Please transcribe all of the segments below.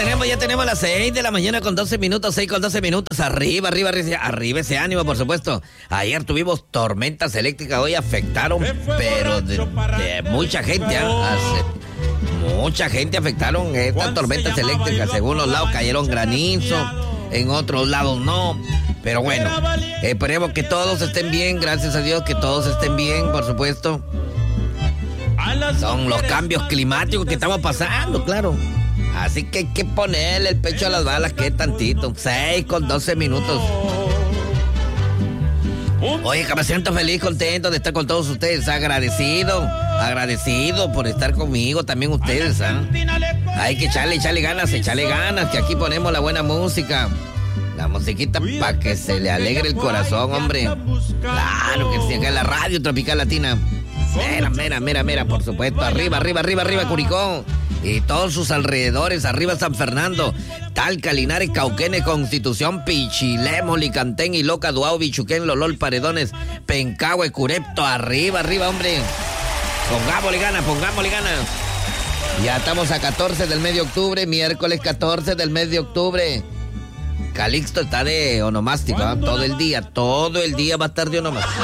ya tenemos las 6 de la mañana con 12 minutos, 6 con 12 minutos. Arriba ese ánimo, por supuesto. Ayer tuvimos tormentas eléctricas, hoy afectaron, pero de mucha gente, mucha gente afectaron estas tormentas eléctricas. Según los lados cayeron granizo, en otros lados no. Pero bueno, esperemos que todos estén bien, gracias a Dios que todos estén bien, por supuesto. Son los cambios climáticos que estamos pasando, claro. Así que hay que ponerle el pecho a las balas, que tantito. 6 con 12 minutos. Oye, que me siento feliz, contento de estar con todos ustedes. Agradecido por estar conmigo, también ustedes, Hay que echarle ganas, que aquí ponemos la buena música. La musiquita para que se le alegre el corazón, hombre. Claro que sí, acá en la Radio Tropical Latina. Mira, por supuesto. Arriba, Curicó. Y todos sus alrededores. Arriba San Fernando, Talca, Linares, Cauquenes, Constitución, Pichilemo, Licantén, Iloca, Duao, Bichuquén, Lolol, Paredones, Pencahue, Curepto. Arriba, hombre. Pongámosle ganas. Ya estamos a 14 del mes de octubre, miércoles 14 del mes de octubre. Calixto está de onomástico, todo el día va a estar de onomástico.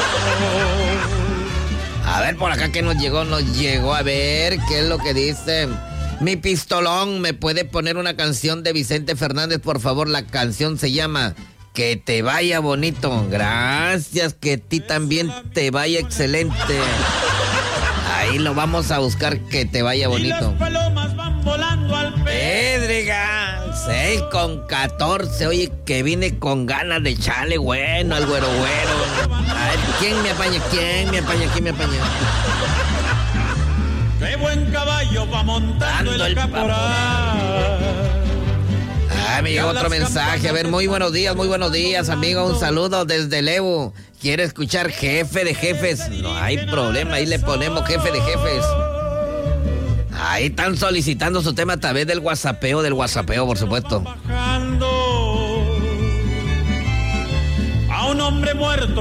A ver, por acá que nos llegó, a ver, ¿qué es lo que dice? Mi pistolón, ¿me puede poner una canción de Vicente Fernández, por favor? La canción se llama Que te vaya bonito. Gracias, que a ti también te vaya excelente. Ahí lo vamos a buscar, que te vaya bonito. Y las palomas van volando al Pedriga, 6 con 14. Oye, que vine con ganas de echarle bueno al güero. A ver, ¿quién me apaña? Qué buen caballo va montando el caporal. Me llegó otro mensaje. A ver, muy buenos días, amigo. Un saludo desde Lebu. ¿Quiere escuchar Jefe de Jefes? No hay problema, ahí le ponemos Jefe de Jefes. Ahí están solicitando su tema a través del WhatsAppeo, por supuesto. A un hombre muerto